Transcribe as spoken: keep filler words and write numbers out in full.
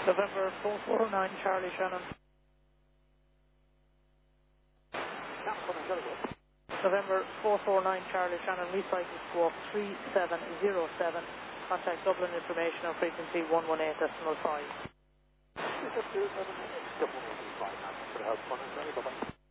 November four four nine Charlie Shannon. November four four nine Charlie Shannon, recycle squawk three seven zero seven. Contact Dublin information on frequency one one eight decimal five.